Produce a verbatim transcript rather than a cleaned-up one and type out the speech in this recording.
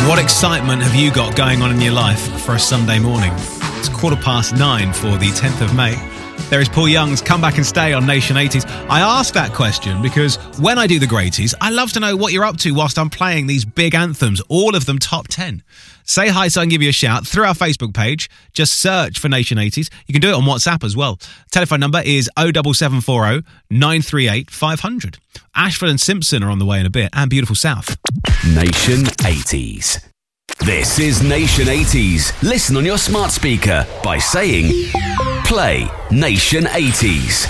What excitement have you got going on in your life for a Sunday morning? It's quarter past nine for the tenth of May. There is Paul Young's Come Back and Stay on Nation eighties. I ask that question because when I do the Greaties, I love to know what you're up to whilst I'm playing these big anthems, all of them top ten. Say hi so I can give you a shout through our Facebook page. Just search for Nation eighties. You can do it on WhatsApp as well. Telephone number is oh double seven four oh, nine three eight, five hundred. Ashford and Simpson are on the way in a bit, and Beautiful South. Nation eighties. This is Nation eighties. Listen on your smart speaker by saying, play Nation eighties.